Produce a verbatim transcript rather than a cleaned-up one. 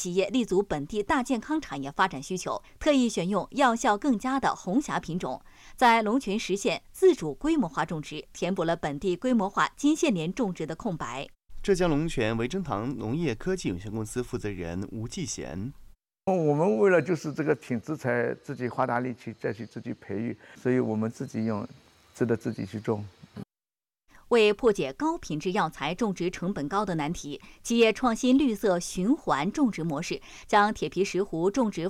企业立足本地大健康产业发展需求，特意选用药效更佳的红霞品种，在龙泉实现自主规模化种植，填补了本地规模化金线莲种植的空白。 浙江龙泉维珍堂农业科技有限公司负责人吴继贤。 我们为了就是这个挺资材，自己花大力气再去自己培育，所以我们自己用，值得自己去种。 为破解高品质药材种植成本高的难题，企业创新绿色循环种植模式，将铁皮石斛种植